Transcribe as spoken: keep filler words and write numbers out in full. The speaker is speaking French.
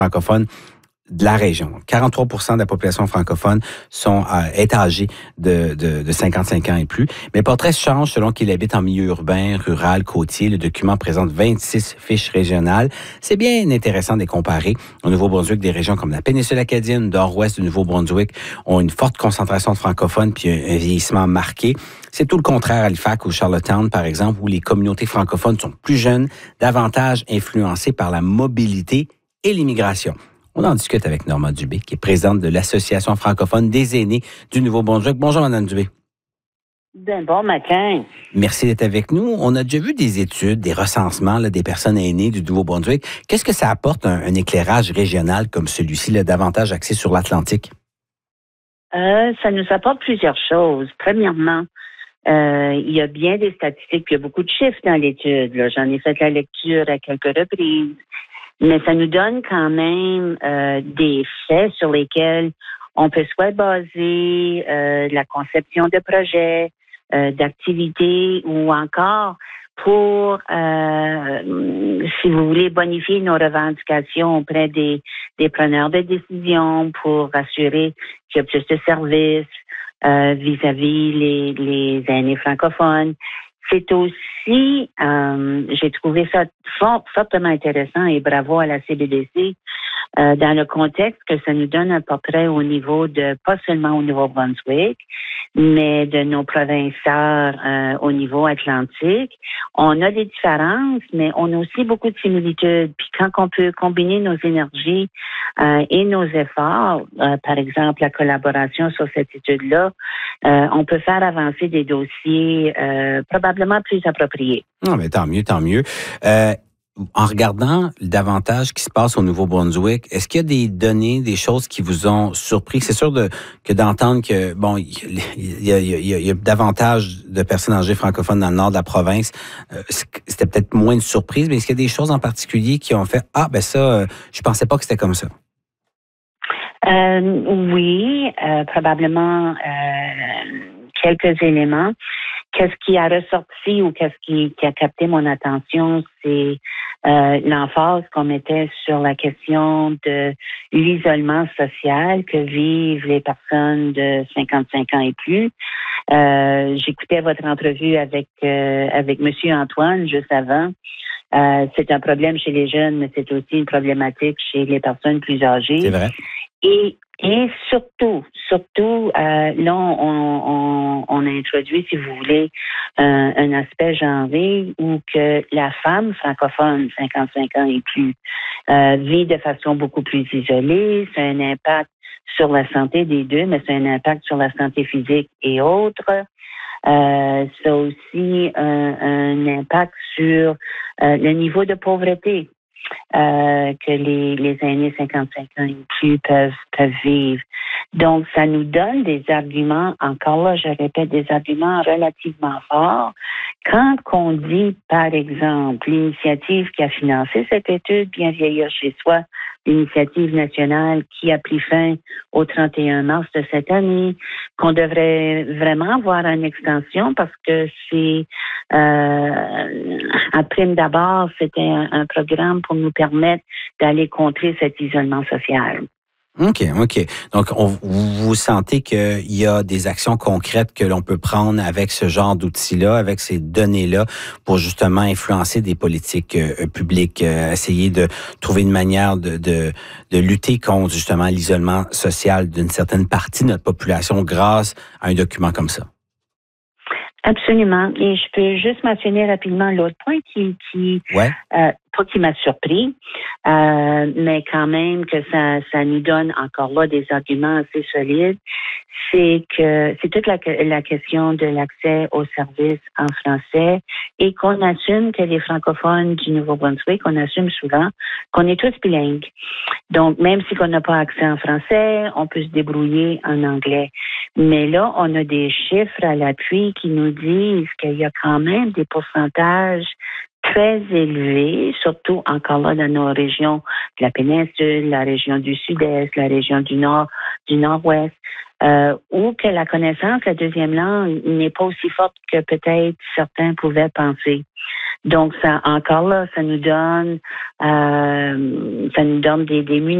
francophones de la région. quarante-trois pour cent de la population francophone sont, euh, est âgée de, de, de cinquante-cinq ans et plus. Mais le portrait change selon qu'il habite en milieu urbain, rural, côtier. Le document présente vingt-six fiches régionales. C'est bien intéressant de les comparer. Au Nouveau-Brunswick, des régions comme la péninsule acadienne, nord-ouest du Nouveau-Brunswick ont une forte concentration de francophones puis un, un vieillissement marqué. C'est tout le contraire à Halifax ou Charlottetown, par exemple, où les communautés francophones sont plus jeunes, davantage influencées par la mobilité et l'immigration. On en discute avec Norma Dubé, qui est présidente de l'Association francophone des aînés du Nouveau-Brunswick. Bonjour, Mme Dubé. Ben bon matin. Merci d'être avec nous. On a déjà vu des études, des recensements là, des personnes aînées du Nouveau-Brunswick. Qu'est-ce que ça apporte, un, un éclairage régional comme celui-ci, là, davantage axé sur l'Atlantique? Euh, ça nous apporte plusieurs choses. Premièrement, euh, il y a bien des statistiques, puis il y a beaucoup de chiffres dans l'étude. Là. J'en ai fait la lecture à quelques reprises. Mais ça nous donne quand même euh, des faits sur lesquels on peut soit baser euh, la conception de projets, euh, d'activités ou encore pour, euh, si vous voulez, bonifier nos revendications auprès des, des preneurs de décision pour assurer qu'il y a plus de services euh, vis-à-vis les, les aînés francophones. C'est aussi, euh, j'ai trouvé ça fort, fortement intéressant et bravo à la C B D C euh, dans le contexte que ça nous donne un portrait au niveau de, pas seulement au Nouveau-Brunswick, mais de nos provinces sœurs euh, au niveau atlantique. On a des différences, mais on a aussi beaucoup de similitudes. Puis quand on peut combiner nos énergies euh, et nos efforts, euh, par exemple la collaboration sur cette étude-là, euh, on peut faire avancer des dossiers euh, probablement plus appropriés. Non, mais tant mieux, tant mieux. Euh, En regardant davantage ce qui se passe au Nouveau-Brunswick, est-ce qu'il y a des données, des choses qui vous ont surpris? C'est sûr de, que d'entendre que, bon, il y a, il y, a, il y, a, il y a davantage de personnes âgées francophones dans le nord de la province. Euh, c'était peut-être moins une surprise, mais est-ce qu'il y a des choses en particulier qui ont fait, ah, ben ça, je pensais pas que c'était comme ça? Euh, oui, euh, probablement euh, quelques éléments. Qu'est-ce qui a ressorti ou qu'est-ce qui, qui a capté mon attention, c'est euh, l'emphase qu'on mettait sur la question de l'isolement social que vivent les personnes de cinquante-cinq ans et plus. Euh, j'écoutais votre entrevue avec euh, avec Monsieur Antoine juste avant. Euh, c'est un problème chez les jeunes, mais c'est aussi une problématique chez les personnes plus âgées. C'est vrai. Et, et surtout, surtout, euh, là, on, on, on a introduit, si vous voulez, un, un aspect genré où que la femme francophone, cinquante-cinq ans et plus, euh, vit de façon beaucoup plus isolée. C'est un impact sur la santé des deux, mais c'est un impact sur la santé physique et autres. Euh, ça a aussi un, un impact sur euh, le niveau de pauvreté euh, que les, les aînés cinquante-cinq ans et plus peuvent, peuvent vivre. Donc, ça nous donne des arguments, encore là, je répète, des arguments relativement forts. Quand on dit, par exemple, l'initiative qui a financé cette étude, Bien vieillir chez soi, l'initiative nationale qui a pris fin au trente et un mars de cette année, qu'on devrait vraiment voir en extension parce que c'est, euh, à prime d'abord, c'était un, un programme pour nous permettre d'aller contrer cet isolement social. OK, OK. Donc, on, vous sentez qu'il y a des actions concrètes que l'on peut prendre avec ce genre d'outils-là, avec ces données-là, pour justement influencer des politiques euh, publiques, euh, essayer de trouver une manière de, de, de lutter contre justement l'isolement social d'une certaine partie de notre population grâce à un document comme ça. Absolument. Et je peux juste mentionner rapidement l'autre point qui, qui ouais. euh, pas qui m'a surpris, euh, mais quand même que ça, ça nous donne encore là des arguments assez solides. C'est que c'est toute la, la question de l'accès aux services en français et qu'on assume que les francophones du Nouveau-Brunswick, on assume souvent qu'on est tous bilingues. Donc, même si on n'a pas accès en français, on peut se débrouiller en anglais. Mais là, on a des chiffres à l'appui qui nous disent qu'il y a quand même des pourcentages très élevés, surtout encore là dans nos régions de la péninsule, la région du sud-est, la région du nord, du nord-ouest, euh, ou que la connaissance de la deuxième langue n'est pas aussi forte que peut-être certains pouvaient penser. Donc, ça, encore là, ça nous donne, euh, ça nous donne des, des